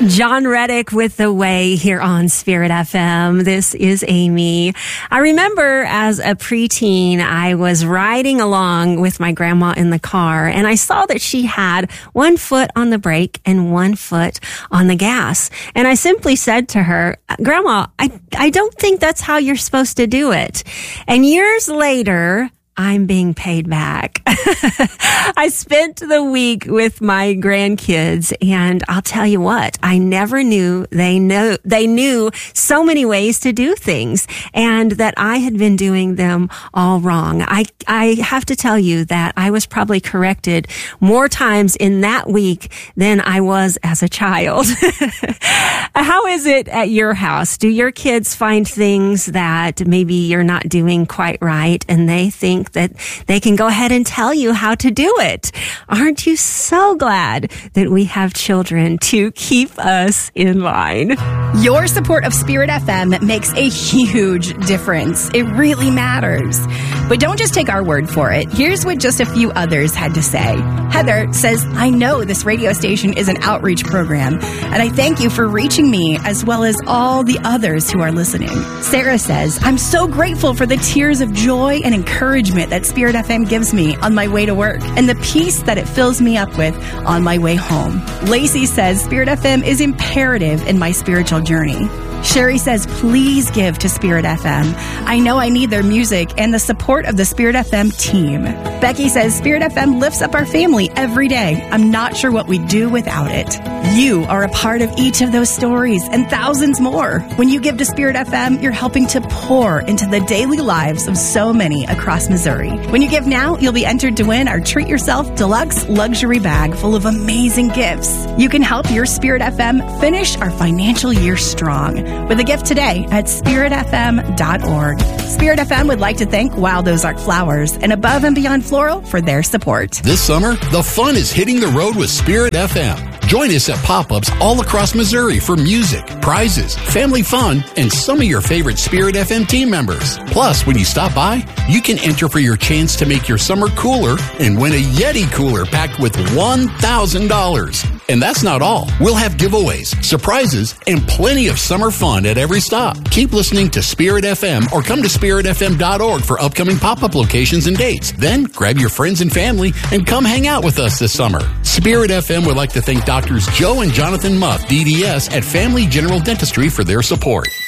John Reddick with The Way here on Spirit FM. This is Amy. I remember as a preteen, I was riding along with my grandma in the car, and I saw that she had one foot on the brake and one foot on the gas. And I simply said to her, Grandma, I don't think that's how you're supposed to do it. And years later, I'm being paid back. I spent the week with my grandkids, and I'll tell you what, I never knew they knew so many ways to do things, and that I had been doing them all wrong. I have to tell you that I was probably corrected more times in that week than I was as a child. How is it at your house? Do your kids find things that maybe you're not doing quite right, and they think that they can go ahead and tell you how to do it? Aren't you so glad that we have children to keep us in line? Your support of Spirit FM makes a huge difference. It really matters. But don't just take our word for it. Here's what just a few others had to say. Heather says, I know this radio station is an outreach program, and I thank you for reaching me as well as all the others who are listening. Sarah says, I'm so grateful for the tears of joy and encouragement that Spirit FM gives me on my way to work and the peace that it fills me up with on my way home. Lacey says, Spirit FM is imperative in my spiritual journey. Sherry says, please give to Spirit FM. I know I need their music and the support of the Spirit FM team. Becky says, Spirit FM lifts up our family every day. I'm not sure what we'd do without it. You are a part of each of those stories and thousands more. When you give to Spirit FM, you're helping to pour into the daily lives of so many across Missouri. When you give now, you'll be entered to win our Treat Yourself Deluxe Luxury Bag full of amazing gifts. You can help your Spirit FM finish our financial year strong with a gift today at spiritfm.org. Spirit FM would like to thank Wild Ozark Flowers and Above and Beyond Floral for their support. This summer, the fun is hitting the road with Spirit FM. Join us at pop-ups all across Missouri for music, prizes, family fun, and some of your favorite Spirit FM team members. Plus, when you stop by, you can enter for your chance to make your summer cooler and win a Yeti cooler packed with $1,000. And that's not all. We'll have giveaways, surprises, and plenty of summer fun at every stop. Keep listening to Spirit FM or come to spiritfm.org for upcoming pop-up locations and dates. Then grab your friends and family and come hang out with us this summer. Spirit FM would like to thank Doctors Joe and Jonathan Muff, DDS, at Family General Dentistry for their support.